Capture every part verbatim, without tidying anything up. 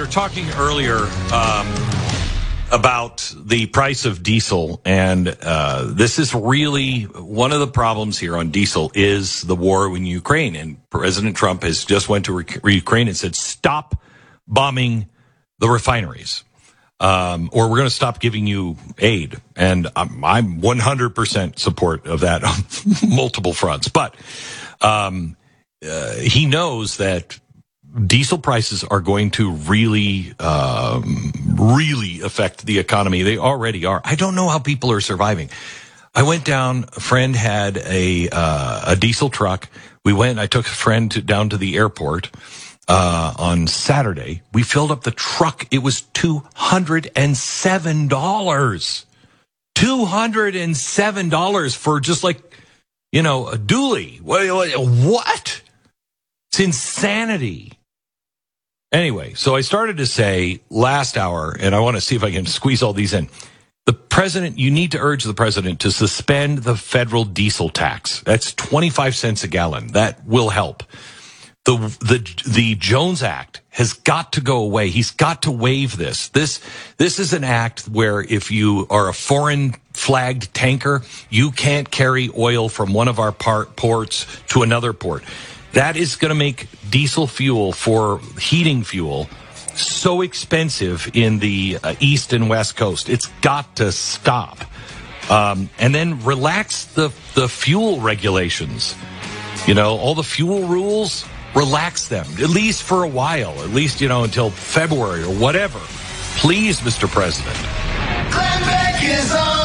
talking earlier um, about the price of diesel, and uh, this is really one of the problems here on diesel is the war in Ukraine. And President Trump has just went to re- Ukraine and said, stop bombing the refineries, um, or we're going to stop giving you aid. And I'm, I'm one hundred percent support of that on multiple fronts. But um, uh, he knows that diesel prices are going to really, um, really affect the economy. They already are. I don't know how people are surviving. I went down, a friend had a, uh, a diesel truck. We went, I took a friend to, down to the airport, uh, on Saturday. We filled up the truck. It was two hundred seven dollars. two hundred seven dollars for just like, you know, a dually. What? It's insanity. Anyway, so I started to say last hour, and I want to see if I can squeeze all these in. The president, you need to urge the president to suspend the federal diesel tax. That's twenty-five cents a gallon. That will help. The, the, the Jones Act has got to go away. He's got to waive this. This, this is an act where if you are a foreign flagged tanker, you can't carry oil from one of our part, ports to another port. That is going to make diesel fuel for heating fuel so expensive in the uh, East and West Coast. It's got to stop. Um, and then relax the, the fuel regulations. You know, all the fuel rules, relax them, at least for a while, at least, you know, until February or whatever. Please, Mister President. Glenn Beck is on.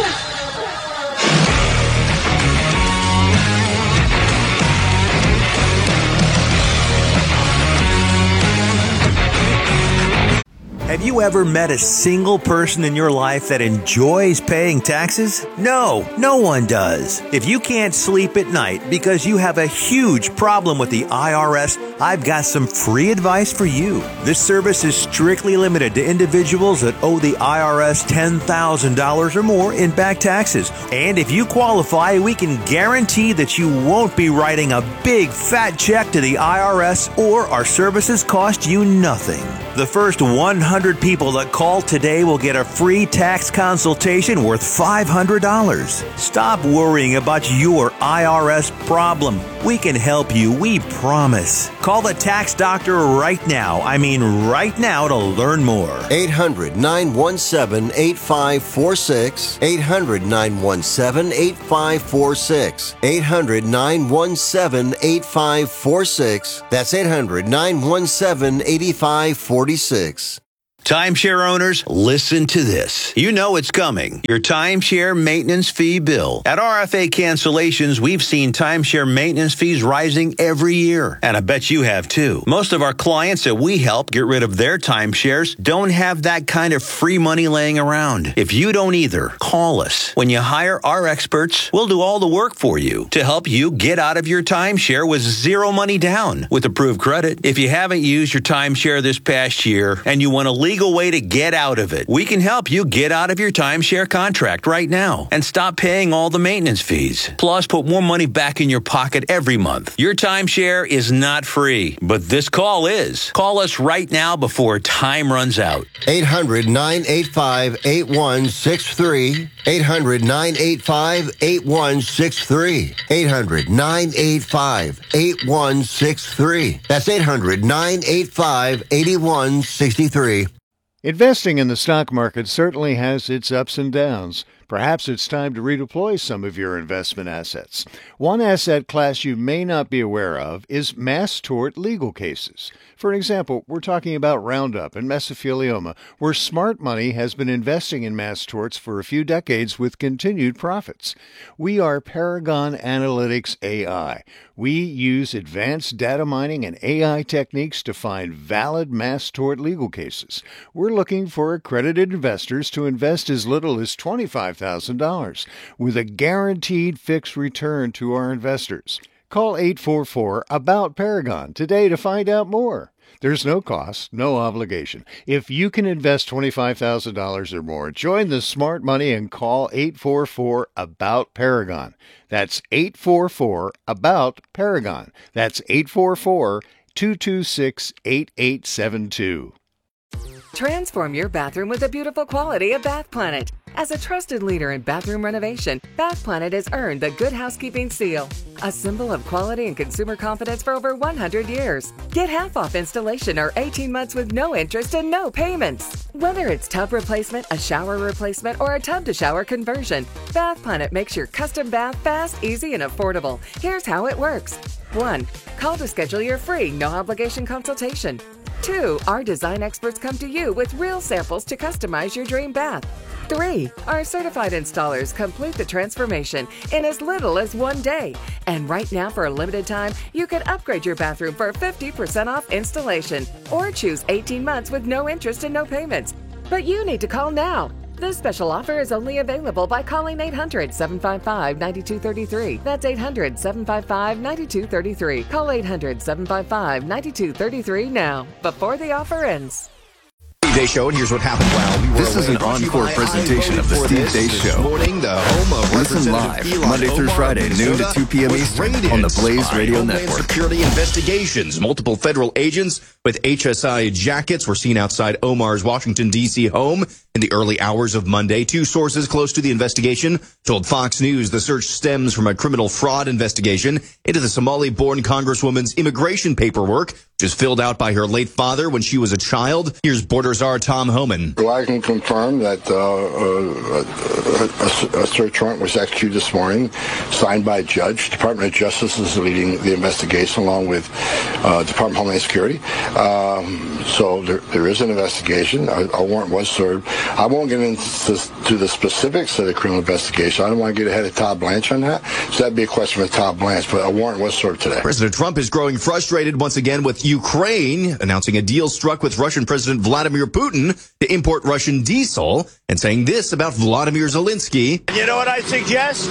Have you ever met a single person in your life that enjoys paying taxes? No, no one does. If you can't sleep at night because you have a huge problem with the I R S, I've got some free advice for you. This service is strictly limited to individuals that owe the I R S ten thousand dollars or more in back taxes. And if you qualify, we can guarantee that you won't be writing a big fat check to the I R S, or our services cost you nothing. The first one hundred people that call today will get a free tax consultation worth five hundred dollars. Stop worrying about your I R S problem. We can help you, we promise. Call the tax doctor right now. I mean right now to learn more. eight hundred, nine one seven, eight five four six. eight hundred, nine one seven, eight five four six. eight hundred, nine one seven, eight five four six. That's eight hundred, nine one seven, eight five four six. Timeshare owners, listen to this. You know it's coming. Your timeshare maintenance fee bill. At R F A Cancellations, we've seen timeshare maintenance fees rising every year. And I bet you have too. Most of our clients that we help get rid of their timeshares don't have that kind of free money laying around. If you don't either, call us. When you hire our experts, we'll do all the work for you to help you get out of your timeshare with zero money down with approved credit. If you haven't used your timeshare this past year and you want to leave legal way to get out of it. We can help you get out of your timeshare contract right now and stop paying all the maintenance fees. Plus, put more money back in your pocket every month. Your timeshare is not free, but this call is. Call us right now before time runs out. eight hundred, nine eight five, eight one six three. eight hundred, nine eight five, eight one six three. eight hundred, nine eight five, eight one six three. That's eight hundred, nine eight five, eight one six three. Investing in the stock market certainly has its ups and downs. Perhaps it's time to redeploy some of your investment assets. One asset class you may not be aware of is mass tort legal cases. For example, we're talking about Roundup and mesothelioma, where smart money has been investing in mass torts for a few decades with continued profits. We are Paragon Analytics A I. We use advanced data mining and A I techniques to find valid mass tort legal cases. We're looking for accredited investors to invest as little as twenty-five thousand dollars with a guaranteed fixed return to our investors. Call eight four four, A B O U T, Paragon today to find out more. There's no cost, no obligation. If you can invest twenty-five thousand dollars or more, join the smart money and call eight four four, A B O U T, Paragon. That's eight four four, A B O U T, Paragon. That's eight four four, two two six, eight eight seven two. Transform your bathroom with the beautiful quality of Bath Planet. As a trusted leader in bathroom renovation, Bath Planet has earned the Good Housekeeping seal, a symbol of quality and consumer confidence for over one hundred years. Get half off installation or eighteen months with no interest and no payments. Whether it's tub replacement, a shower replacement, or a tub-to-shower conversion, Bath Planet makes your custom bath fast, easy, and affordable. Here's how it works. one. Call to schedule your free, no-obligation consultation. two. Our design experts come to you with real samples to customize your dream bath. three. Our certified installers complete the transformation in as little as one day. And right now, for a limited time, you can upgrade your bathroom for fifty percent off installation or choose eighteen months with no interest and no payments. But you need to call now. This special offer is only available by calling eight hundred, seven five five, nine two three three. That's eight hundred, seven five five, nine two three three. Call eight hundred, seven five five, nine two three three now, before the offer ends. Day Show, and here's what happened while we were This is an encore presentation of the Steve Day Show. Morning, the home of Listen live, Elon Monday through Omar, Friday, noon to Minnesota, two p.m. was Eastern raided on the Blaze by Radio Homeland Network. Security investigations. Multiple federal agents with H S I jackets were seen outside Omar's Washington, D C home in the early hours of Monday. Two sources close to the investigation told Fox News the search stems from a criminal fraud investigation into the Somali-born Congresswoman's immigration paperwork, which was filled out by her late father when she was a child. Here's Border Czar Tom Homan. Well, I can confirm that uh, uh, a, a search warrant was executed this morning, signed by a judge. Department of Justice is leading the investigation along with uh, Department of Homeland Security. Um, so there, there is an investigation. A, a warrant was served. I won't get into to the specifics of the criminal investigation. I don't want to get ahead of Todd Blanche on that. So that'd be a question for Todd Blanche, but a warrant was served today. President Trump is growing frustrated once again with Ukraine, announcing a deal struck with Russian President Vladimir Putin to import Russian diesel, and saying this about Vladimir Zelensky. You know what I suggest?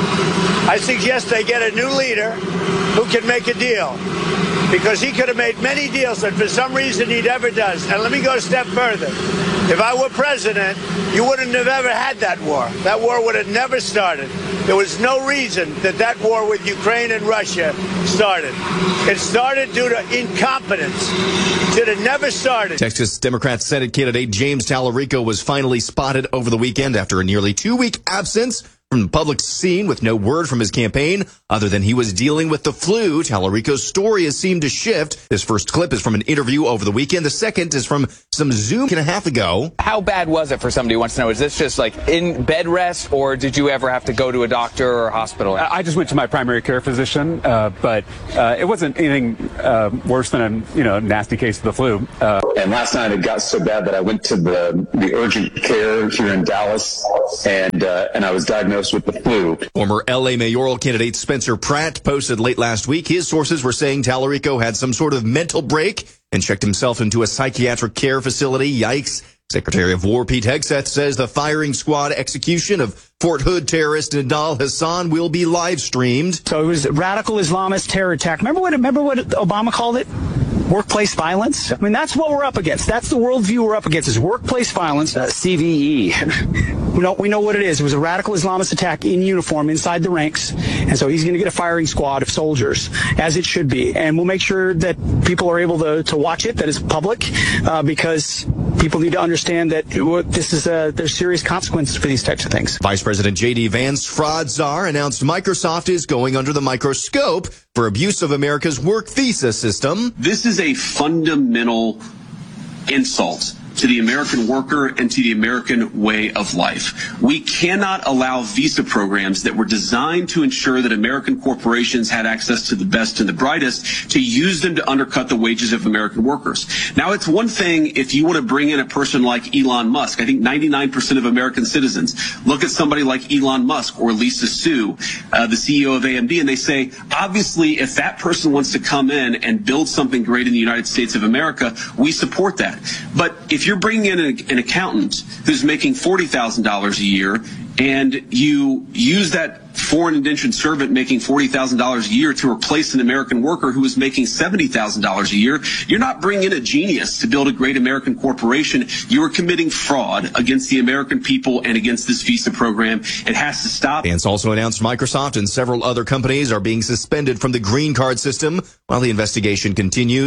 I suggest they get a new leader who can make a deal, because he could have made many deals that for some reason he never does. And let me go a step further. If I were president, you wouldn't have ever had that war. That war would have never started. There was no reason that that war with Ukraine and Russia started. It started due to incompetence. Should have never started. Texas Democrat Senate candidate James Tallarico was finally spotted over the weekend after a nearly two-week absence from the public scene with no word from his campaign other than he was dealing with the flu. Tallarico's story has seemed to shift. This first clip is from an interview over the weekend. The second is from some Zoom and a half ago. How bad was it for somebody who wants to know? Is this just like in bed rest, or did you ever have to go to a doctor or a hospital? I just went to my primary care physician, uh, but uh, it wasn't anything uh, worse than a you know nasty case of the flu. Uh, and last night it got so bad that I went to the the urgent care here in Dallas, and uh, and I was diagnosed with the flu. Former L A mayoral candidate Spencer Pratt posted late last week his sources were saying Tallarico had some sort of mental break and checked himself into a psychiatric care facility. Yikes. Secretary of War Pete Hegseth says the firing squad execution of Fort Hood terrorist Nidal Hassan will be live streamed. So it was a radical Islamist terror attack. Remember what remember what Obama called it? Workplace violence. I mean, that's what we're up against. That's the worldview we're up against, is workplace violence. Uh, C V E. we know we know what it is. It was a radical Islamist attack in uniform inside the ranks, and so he's going to get a firing squad of soldiers, as it should be. And we'll make sure that people are able to to watch it, that it's public, uh, because people need to understand that this is a, there's serious consequences for these types of things. Vice President J D Vance, fraud czar, announced Microsoft is going under the microscope for abuse of America's work visa system. This is a fundamental insult to the American worker and to the American way of life. We cannot allow visa programs that were designed to ensure that American corporations had access to the best and the brightest to use them to undercut the wages of American workers. Now, it's one thing if you want to bring in a person like Elon Musk. I think ninety-nine percent of American citizens look at somebody like Elon Musk or Lisa Su, uh, the C E O of A M D, and they say, obviously, if that person wants to come in and build something great in the United States of America, we support that. But if you're bringing in an, an accountant who's making forty thousand dollars a year, and you use that foreign indentured servant making forty thousand dollars a year to replace an American worker who is making seventy thousand dollars a year, you're not bringing in a genius to build a great American corporation. You are committing fraud against the American people and against this visa program. It has to stop. Vance also announced Microsoft and several other companies are being suspended from the green card system while the investigation continues.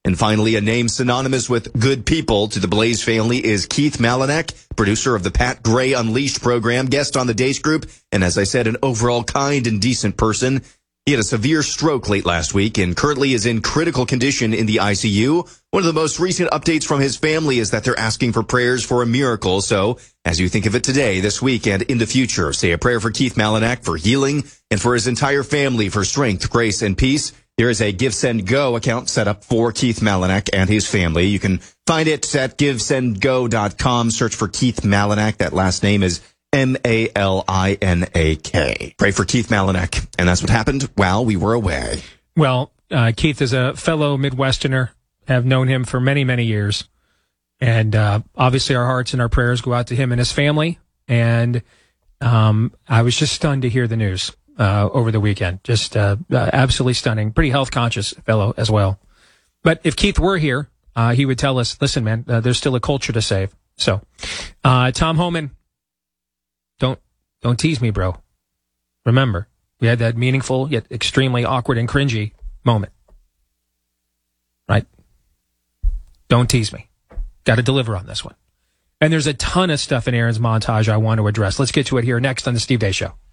And finally, a name synonymous with good people to the Blaze family is Keith Malinak, producer of the Pat Gray Unleashed program, guest on the Deace Group, and as I said, an overall kind and decent person. He had a severe stroke late last week and currently is in critical condition in the I C U. One of the most recent updates from his family is that they're asking for prayers for a miracle. So as you think of it today, this week, and in the future, say a prayer for Keith Malinak for healing and for his entire family for strength, grace, and peace. There is a Give, Send, Go account set up for Keith Malinak and his family. You can find it at give send go dot com. Search for Keith Malinak. That last name is M A L I N A K. Pray for Keith Malinak. And that's what happened while we were away. Well, uh, Keith is a fellow Midwesterner. Have known him for many, many years. And uh, obviously our hearts and our prayers go out to him and his family. And um, I was just stunned to hear the news uh, over the weekend. Just uh, uh, absolutely stunning. Pretty health conscious fellow as well. But if Keith were here, uh, he would tell us, listen, man, uh, there's still a culture to save. So, uh, Tom Homan, don't don't tease me, bro. Remember, we had that meaningful yet extremely awkward and cringy moment. Right? Don't tease me. Got to deliver on this one. And there's a ton of stuff in Aaron's montage I want to address. Let's get to it here next on the Steve Deace Show.